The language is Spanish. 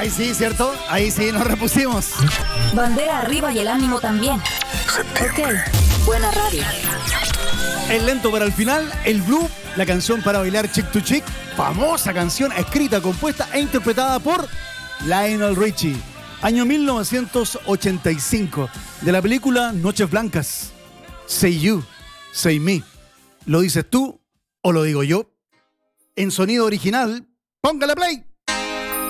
Ahí sí, ¿cierto? Ahí sí nos repusimos. Bandera arriba y el ánimo también. Ok, buena radio. El lento para el final, el Blue, la canción para bailar Chick to Chick, famosa canción escrita, compuesta e interpretada por Lionel Richie. Año 1985, de la película Noches Blancas. Say You, Say Me. ¿Lo dices tú o lo digo yo? En sonido original, póngale play.